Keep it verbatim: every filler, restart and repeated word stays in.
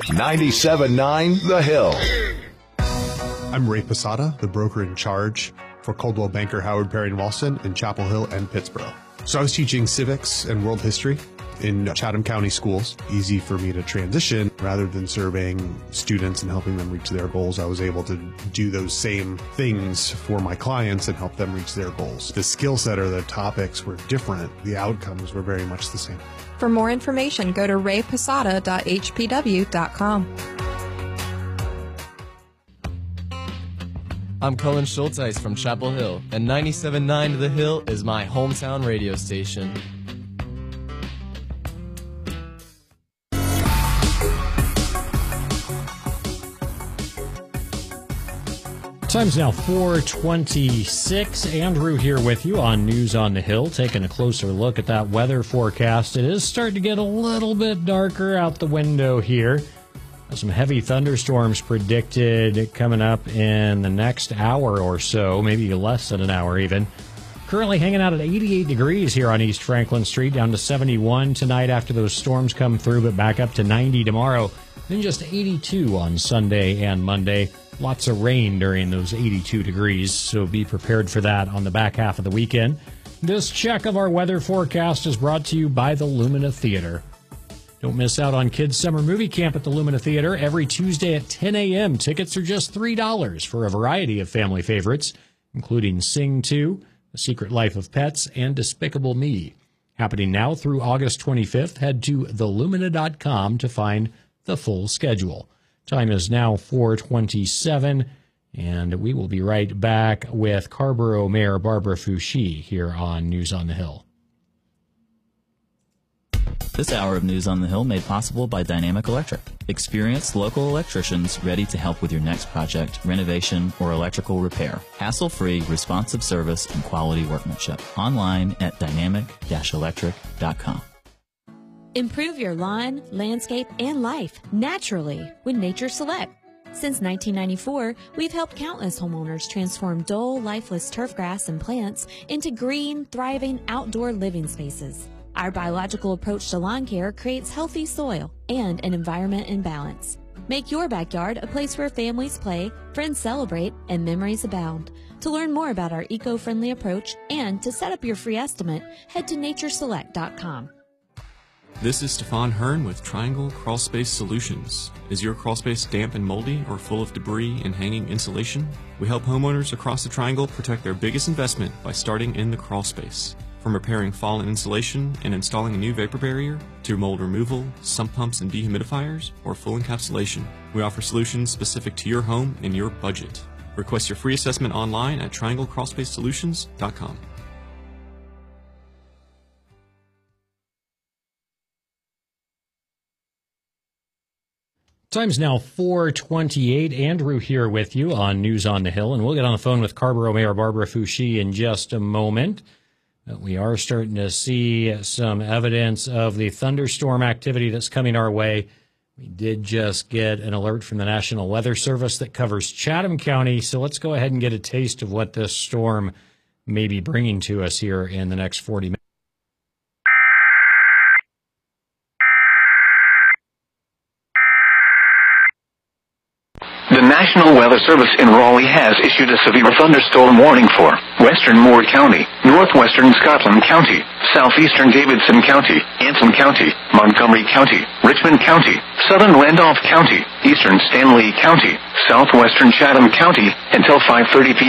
ninety-seven point nine The Hill. I'm Ray Posada, the broker in charge for Coldwell Banker, Howard Perry and Walston in Chapel Hill and Pittsburgh. So I was teaching civics and world history in Chatham County schools. Easy for me to transition. Rather than surveying students and helping them reach their goals, I was able to do those same things for my clients and help them reach their goals. The skill set or the topics were different. The outcomes were very much the same. For more information, go to ray posada dot h p w dot com. I'm Cullen Schulteis from Chapel Hill, and ninety-seven point nine The Hill is my hometown radio station. Time's now four twenty-six. Andrew here with you on News on the Hill, taking a closer look at that weather forecast. It is starting to get a little bit darker out the window here. Some heavy thunderstorms predicted coming up in the next hour or so, maybe less than an hour even. Currently hanging out at eighty-eight degrees here on East Franklin Street, down to seventy-one tonight after those storms come through, but back up to ninety tomorrow. Then just eighty-two on Sunday and Monday. Lots of rain during those eighty-two degrees, so be prepared for that on the back half of the weekend. This check of our weather forecast is brought to you by the Lumina Theater. Don't miss out on Kids Summer Movie Camp at the Lumina Theater every Tuesday at ten a.m. Tickets are just three dollars for a variety of family favorites, including Sing two, The Secret Life of Pets, and Despicable Me. Happening now through August twenty-fifth. Head to the lumina dot com to find the full schedule. Time is now four twenty-seven, and we will be right back with Carrboro Mayor Barbara Foushee here on News on the Hill. This hour of News on the Hill made possible by Dynamic Electric. Experienced local electricians ready to help with your next project, renovation, or electrical repair. Hassle-free, responsive service and quality workmanship. Online at dynamic dash electric dot com. Improve your lawn, landscape, and life naturally with Nature Select. Since nineteen ninety-four, we've helped countless homeowners transform dull, lifeless turf grass and plants into green, thriving outdoor living spaces. Our biological approach to lawn care creates healthy soil and an environment in balance. Make your backyard a place where families play, friends celebrate, and memories abound. To learn more about our eco-friendly approach and to set up your free estimate, head to nature select dot com. This is Stefan Hearn with Triangle Crawl Space Solutions. Is your crawl space damp and moldy or full of debris and hanging insulation? We help homeowners across the Triangle protect their biggest investment by starting in the crawl space. From repairing fallen insulation and installing a new vapor barrier, to mold removal, sump pumps and dehumidifiers, or full encapsulation, we offer solutions specific to your home and your budget. Request your free assessment online at triangle crawl space solutions dot com. Time's now four twenty-eight. Andrew here with you on News on the Hill, and we'll get on the phone with Carrboro Mayor Barbara Foushee in just a moment. We are starting to see some evidence of the thunderstorm activity that's coming our way. We did just get an alert from the National Weather Service that covers Chatham County, so let's go ahead and get a taste of what this storm may be bringing to us here in the next forty minutes. The National Weather Service in Raleigh has issued a severe thunderstorm warning for western Moore County, northwestern Scotland County, southeastern Davidson County, Anson County, Montgomery County, Richmond County, southern Randolph County, eastern Stanley County, southwestern Chatham County until five thirty p m